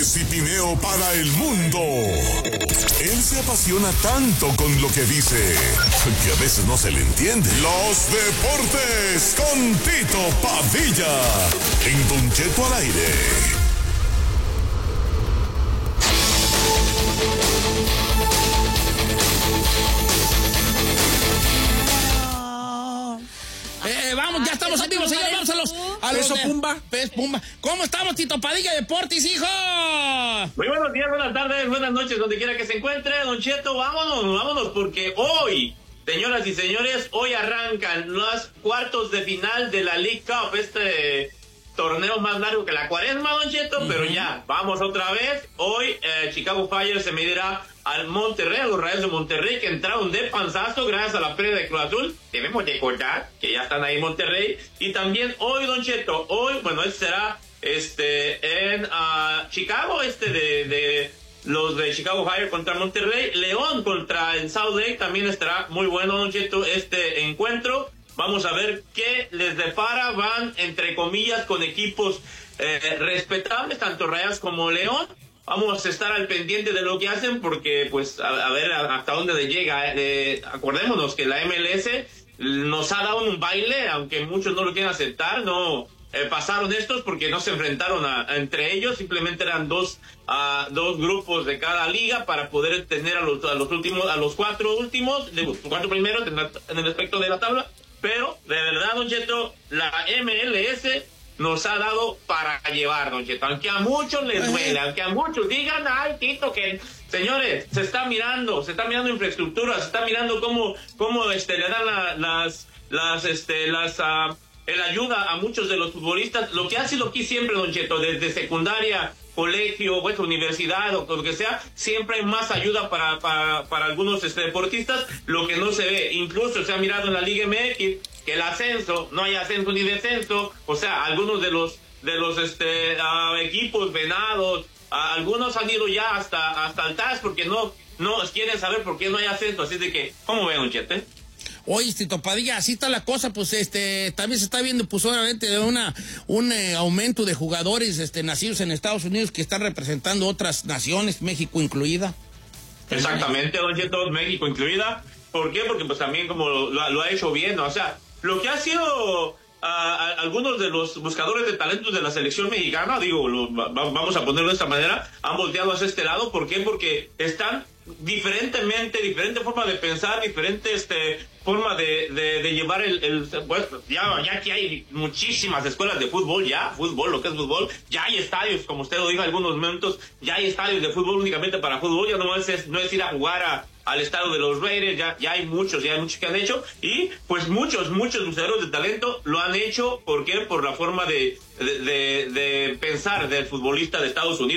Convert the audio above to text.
Cipineo para el mundo. Él se apasiona tanto con lo que dice que a veces no se le entiende. Los deportes con Tito Padilla en Don Cheto al aire. Vamos, ya estamos en vivo, señor. Vamos a los Peso Pumba. Pez Pumba. ¿Cómo estamos, Tito Padilla Deportes, hijo? Muy buenos días, buenas tardes, buenas noches, donde quiera que se encuentre. Don Cheto, vámonos, porque hoy, señoras y señores, hoy arrancan los cuartos de final de la League Cup, este torneo más largo que la cuaresma, Don Cheto, pero ya, vamos otra vez. Hoy Chicago Fire se medirá al Monterrey, a los Rayos de Monterrey, que entraron de panzazo gracias a la pérdida de Cruz Azul. Debemos recordar que ya están ahí en Monterrey. Y también hoy, Don Cheto, será en Chicago, de los de Chicago Fire contra Monterrey. León contra el South Lake también estará muy bueno, Don Cheto, este encuentro. Vamos a ver qué les depara. Van, entre comillas, con equipos respetables, tanto Rayas como León. Vamos a estar al pendiente de lo que hacen porque, pues, a ver hasta dónde llega. Acordémonos que la MLS nos ha dado un baile, aunque muchos no lo quieren aceptar. No pasaron estos porque no se enfrentaron entre ellos. Simplemente eran dos grupos de cada liga para poder tener a los cuatro primeros en el aspecto de la tabla. Pero, de verdad, Don Cheto, la MLS nos ha dado para llevar, Don Cheto. Aunque a muchos les duele, aunque a muchos digan, ay, Tito, que... Señores, se está mirando infraestructura, se está mirando cómo le dan el ayuda a muchos de los futbolistas. Lo que ha sido aquí siempre, Don Cheto, desde secundaria, colegio, universidad o lo que sea, siempre hay más ayuda para algunos deportistas, lo que no se ve. Incluso se ha mirado en la Liga MX que el ascenso, no hay ascenso ni descenso, o sea, algunos de los equipos Venados, algunos han ido ya hasta el TAS porque no quieren saber por qué no hay ascenso. Así de que, ¿cómo ven, Don Cheto? Oye, Tito Padilla, así está la cosa, pues también se está viendo, pues obviamente, un aumento de jugadores nacidos en Estados Unidos que están representando otras naciones, México incluida. Exactamente, Don Cheto, México incluida. ¿Por qué? Porque pues también como lo ha hecho bien, ¿no? O sea, lo que ha sido algunos de los buscadores de talentos de la selección mexicana, vamos a ponerlo de esta manera, han volteado hacia este lado. ¿Por qué? Porque están diferente forma de pensar, diferente forma de llevar pues, ya que hay muchísimas escuelas de fútbol, lo que es fútbol, ya hay estadios, como usted lo dijo en algunos momentos, ya hay estadios de fútbol únicamente para fútbol, ya no es ir a jugar al estadio de los Raiders, ya hay muchos que han hecho, y pues muchos luchadores de talento lo han hecho. ¿Por qué? Por la forma de pensar del futbolista de Estados Unidos.